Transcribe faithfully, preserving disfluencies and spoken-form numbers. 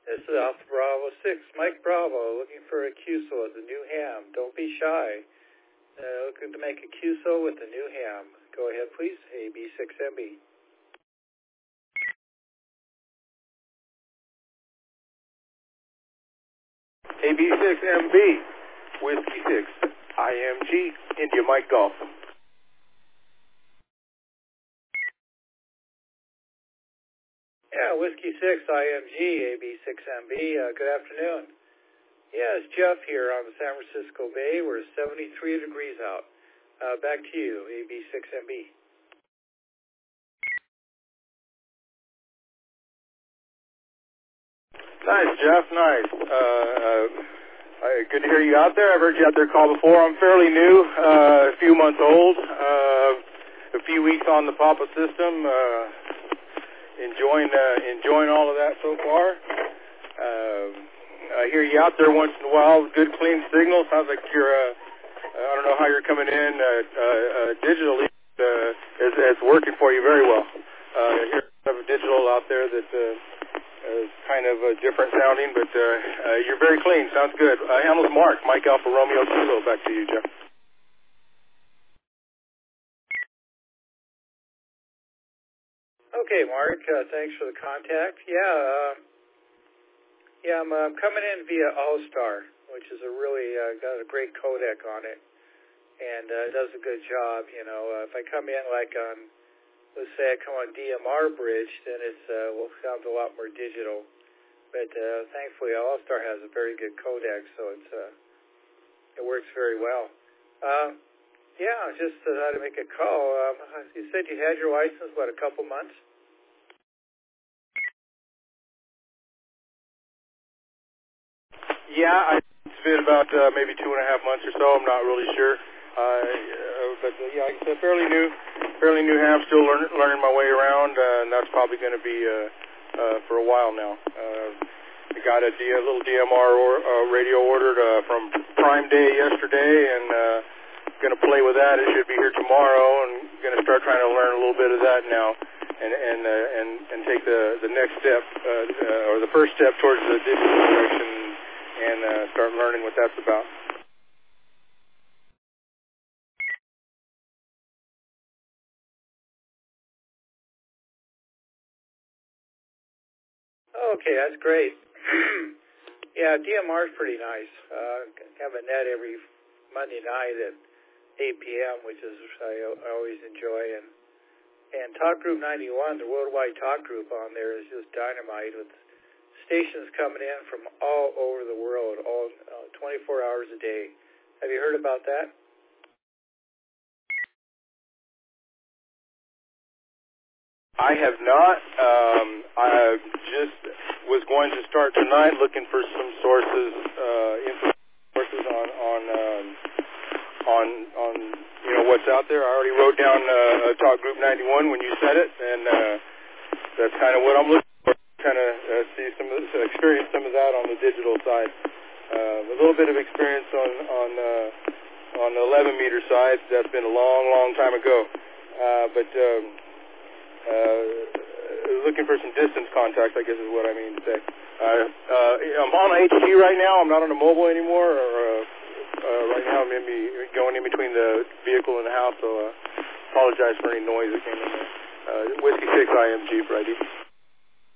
This is Alpha Bravo six, Mike Bravo, looking for a Q S O at the new ham. Don't be shy. Uh, looking to make a Q S O with the new ham. Go ahead, please. A B six M B. A B six M B, Whiskey six, I M G, India Mike Golf. Yeah, Whiskey six, I M G, A B six M B. Uh, good afternoon. Yeah, it's Jeff here on the San Francisco Bay. We're seventy-three degrees out. Uh, back to you, A B six M B. Nice, Jeff, nice. Uh, uh, I, good to hear you out there. I've heard you out there call before. I'm fairly new, uh, a few months old, uh, a few weeks on the Papa system, uh, enjoying, uh, enjoying all of that so far. Uh, I hear you out there once in a while, good clean signal. Sounds like you're, uh, I don't know how you're coming in, uh, uh, uh digitally, uh, it's, it's working for you very well. Uh, I hear you have a digital out there that, uh, Uh, kind of uh, different sounding, but uh, uh, you're very clean. Sounds good. Uh, Hamill's Mark, Mike Alpha Romeo Kilo. Back to you, Jeff. Okay, Mark. Uh, thanks for the contact. Yeah, uh, yeah. I'm, uh, I'm coming in via All-Star, which is a really uh, got a great codec on it, and uh, it does a good job. You know, uh, if I come in like on, let's say I come on D M R bridge, then it's uh, will sound a lot more digital. But uh, thankfully, All-Star has a very good codec, so it's uh, it works very well. Uh, yeah, just uh, how to make a call. Um, you said you had your license, what, a couple months? Yeah, I, it's been about uh, maybe two and a half months or so. I'm not really sure. Uh, uh, but uh, yeah, like I said, fairly new, fairly new ham. Still learn, learning my way around, uh, and that's probably going to be uh, uh, for a while now. Uh, I got a, D, a little D M R or, uh, radio ordered uh, from Prime Day yesterday, and uh, going to play with that. It should be here tomorrow, and going to start trying to learn a little bit of that now, and and uh, and and take the the next step uh, uh, or the first step towards the digital direction, and uh, start learning what that's about. Okay, that's great. Yeah, D M R is pretty nice. Uh, have a net every Monday night at eight p m, which is I, I always enjoy. And and Talk Group ninety-one, the worldwide talk group on there, is just dynamite with stations coming in from all over the world, all uh, twenty-four hours a day. Have you heard about that? I have not. Um, I just was going to start tonight looking for some sources, uh, info sources on on um, on on you know what's out there. I already wrote down uh, Talk Group ninety-one when you said it, and uh, that's kind of what I'm looking for. Kind of uh, see some of this, experience some of that on the digital side. Uh, a little bit of experience on on uh, on the eleven meter side. That's been a long, long time ago, uh, but. Um, Uh, looking for some distance contacts, I guess is what I mean to say. Uh, uh, I'm on H G right now. I'm not on a mobile anymore. Or, uh, uh, right now I'm in be going in between the vehicle and the house, so uh, apologize for any noise that came in there. Uh, Whiskey six I M G for I D.